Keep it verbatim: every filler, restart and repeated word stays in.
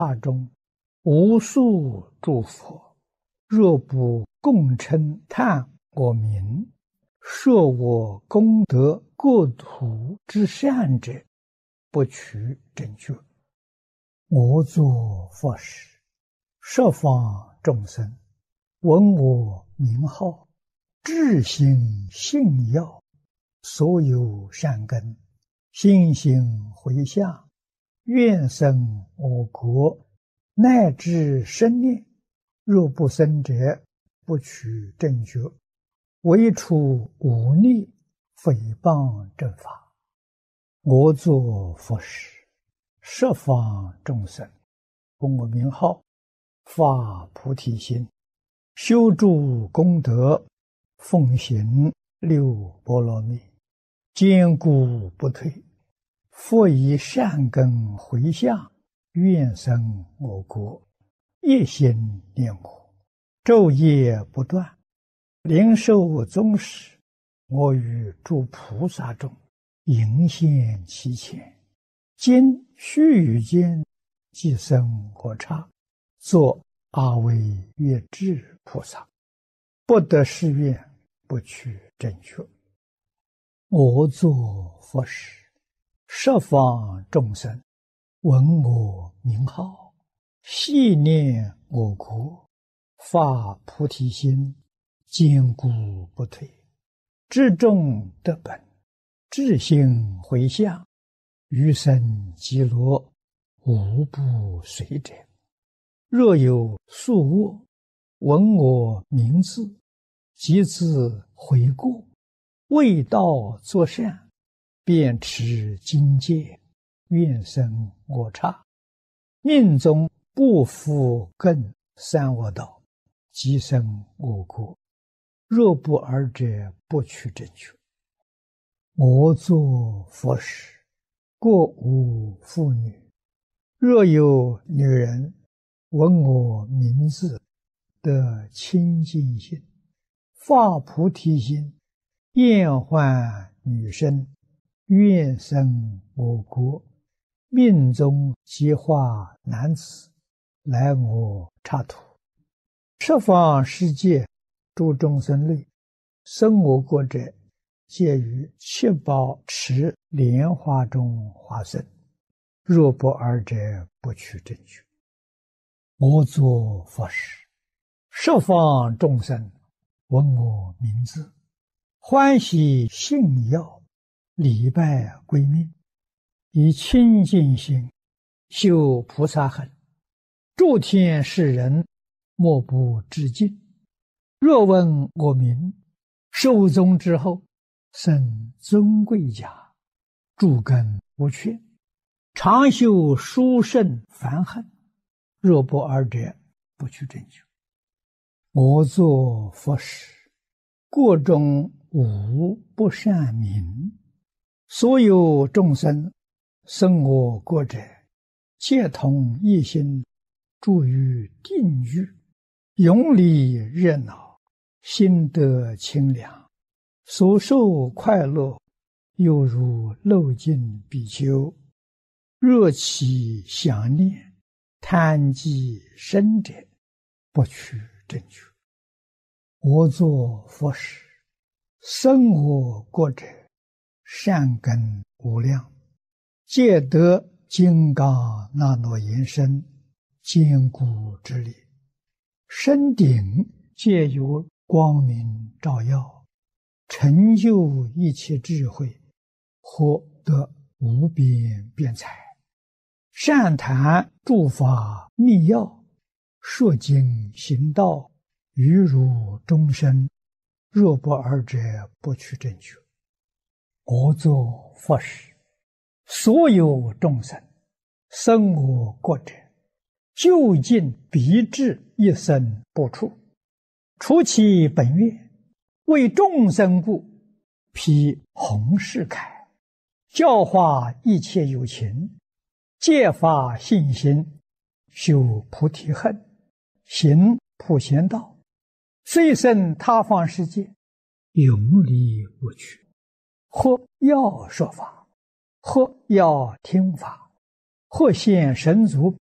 刹中，无数诸佛，若不共称叹我名，说我功德国土之善者，不取正觉。我作佛时，十方众生闻我名号，至心信要，所有善根信心回向，愿生我国，乃至生念，若不生者，不取正觉。唯除忤逆诽谤正法。我作佛时，十方众生闻我名号，发菩提心，修诸功德，奉行六波罗蜜，坚固不退，复以善根回向，愿生我国，一心念我，昼夜不断，灵寿终时，我与诸菩萨中迎现其前，今须臾间即生我刹，作阿惟越致菩萨，不得誓愿，不取正觉。我作佛时，十方众生闻我名号，系念我国，发菩提心，坚固不退，至众得本，至心回向，余生极乐，无不随者。若有宿卧，闻我名字，即自悔过，为道作善，便持精戒，愿生我刹。命中不复更三恶道，即生我国。若不尔者，不取正觉。我作佛时，过无妇女，若有女人闻我名字，得清净心，发菩提心，厌患女身，愿生我国，命中即化男子，来我刹土。十方世界诸众生类，生我国者，皆于七宝池莲花中化身。若不尔者，不取正觉。我作佛时，十方众生闻我名字，欢喜信要，礼拜归命，以清净心修菩萨行，诸天世人莫不致敬。若闻我名，寿终之后，生尊贵家，诸根无缺，常修殊胜梵行。若不尔者，不取正觉。我作佛时，国中无不善名，所有众生生我国者，皆同一心，住于定狱，永离热闹，心得清凉，所受快乐，犹如漏尽比丘。若起想念，贪忌生者，不取正觉。我作佛时，生我国者，善根无量，皆得金刚那罗延身，坚固之力，身顶皆有光明照耀，成就一切智慧，获得无边辩才，善谈诸法密要，说经行道，于如终身。若不尔者，不取正觉。我作佛时，所有众生生我国者，究竟必至一生不出，除其本愿，为众生故，披弘誓铠，教化一切有情，戒发信心，修菩提恨，行普贤道，虽生他方世界，永离无趣。或要说法，或要听法，或现神足，